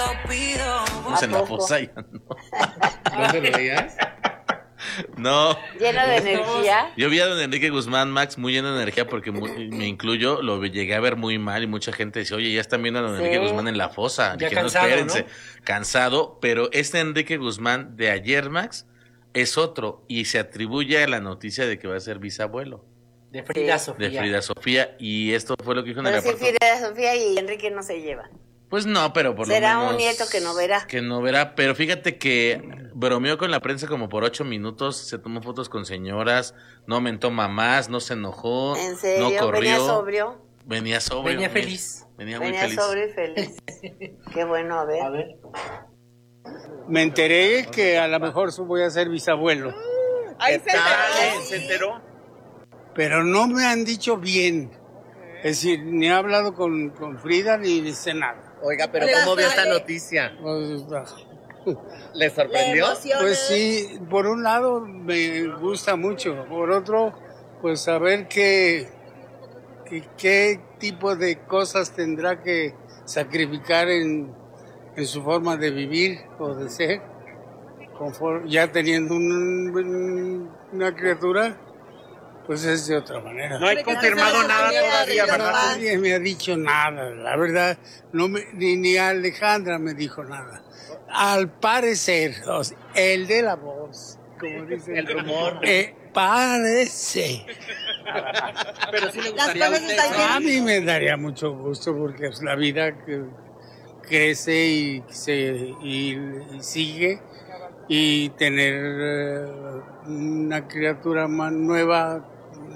En la fosa ya no. ¿Dónde lo veías? No. Lleno de energía. Yo vi a don Enrique Guzmán, Max, muy lleno de energía porque me incluyo, lo llegué a ver muy mal y mucha gente dice, oye, ya están viendo a don Enrique Guzmán en la fosa. Ya que cansado, no, espérense. Cansado, pero este Enrique Guzmán de ayer, Max, es otro y se atribuye a la noticia de que va a ser bisabuelo. De Frida Sofía. De Frida Sofía, y esto fue lo que dijo en el Pero si aeropuerto. Frida Sofía y Enrique no se llevan. Pues no, pero por Será lo menos... un nieto que no verá. Que no verá, pero fíjate que bromeó con la prensa como por 8 minutos, se tomó fotos con señoras, no mentó mamás, no se enojó, ¿En serio? no corrió. ¿Venía sobrio? Venía sobrio. Venía feliz. Venía muy Venía feliz. sobrio y feliz. Qué bueno, a ver. A ver. Me enteré que a lo mejor voy a ser bisabuelo, Ahí ¿Se enteró? pero no me han dicho bien. Es decir, ni he hablado con Frida ni sé nada. Oiga, pero ¿cómo vio esta noticia? Pues, ¿Le sorprendió? pues sí, por un lado me gusta mucho, por otro, pues saber qué tipo de cosas tendrá que sacrificar en su forma de vivir o de ser, ya teniendo una criatura, pues es de otra manera. No hay confirmado nada todavía, ¿verdad? Nadie me ha dicho nada, la verdad, ni Alejandra me dijo nada. Al parecer, el de la voz, como dice El rumor. parece. Pero sí le gustaría a usted. A mí me daría mucho gusto porque es la vida que crece y sigue, y tener una criatura más nueva,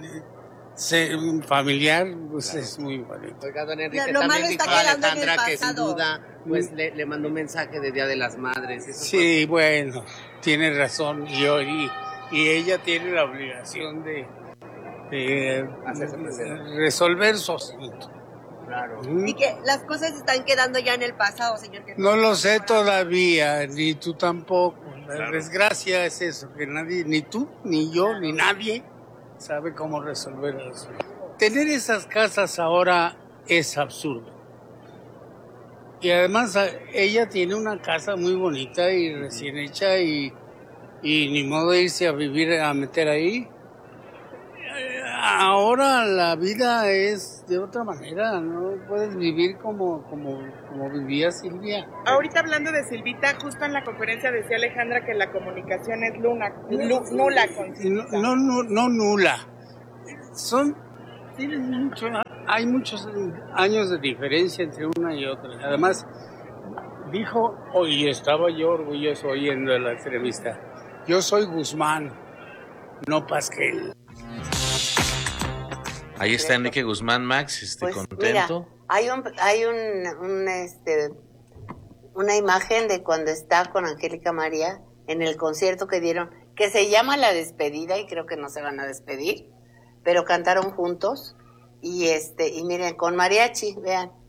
familiar, pues es muy bonito. Oiga, don Enrique, Lo malo también está dijo a quedando en el Alejandra que sin pasado. duda pues le mandó un mensaje de Día de las Madres. Eso Sí, bueno, tiene razón, y ella tiene la obligación de resolver su asunto. Claro. Y que las cosas están quedando ya en el pasado, señor. No lo sé todavía, ni tú tampoco. La desgracia es eso, que nadie, ni tú, ni yo, ni nadie sabe cómo resolver eso. Tener esas casas ahora es absurdo. Y además ella tiene una casa muy bonita y recién hecha, y ni modo de irse a vivir, a meter ahí. Ahora la vida es de otra manera, no puedes vivir como vivía Silvia. Ahorita hablando de Silvita, justo en la conferencia decía Alejandra que la comunicación es nula con Silvita. No nula. Hay muchos años de diferencia entre una y otra. Además, dijo, y estaba yo orgulloso oyendo la entrevista, yo soy Guzmán, no Pasquel. Ahí está Enrique Guzmán, Max, Pues, contento. Mira, hay una imagen de cuando está con Angélica María en el concierto que dieron, que se llama La Despedida, y creo que no se van a despedir, pero cantaron juntos, y miren, con mariachi, vean.